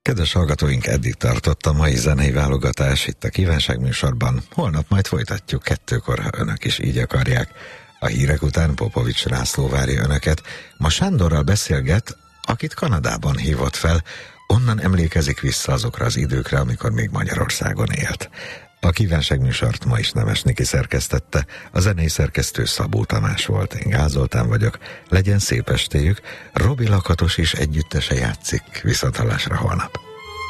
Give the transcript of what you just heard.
Kedves hallgatóink, eddig tartott a mai zenei válogatás itt a Kívánságműsorban. Holnap majd folytatjuk 2-kor, ha önök is így akarják. A hírek után Popovics László várja önöket. Ma Sándorral beszélget, akit Kanadában hívott fel, onnan emlékezik vissza azokra az időkre, amikor még Magyarországon élt. A Kívánságműsort ma is Nemes Niki szerkesztette, a zenei szerkesztő Szabó Tamás volt, én Gál Zoltán vagyok. Legyen szép estéjük, Robi Lakatos is együttese játszik, viszonthallásra holnap.